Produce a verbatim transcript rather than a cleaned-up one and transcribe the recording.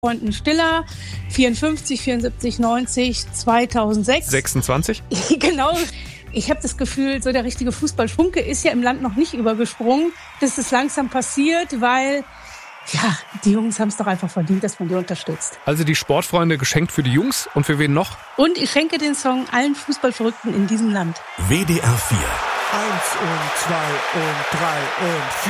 Freunden Stiller, vierundfünfzig, vierundsiebzig, neunzig, zweitausendsechs. sechsundzwanzig? Genau. Ich habe das Gefühl, so der richtige Fußballfunke ist ja im Land noch nicht übergesprungen. Das ist langsam passiert, weil, ja, die Jungs haben es doch einfach verdient, dass man die unterstützt. Also die Sportfreunde geschenkt für die Jungs und für wen noch? Und ich schenke den Song allen Fußballverrückten in diesem Land. W D R vier. Eins und zwei und drei und vier.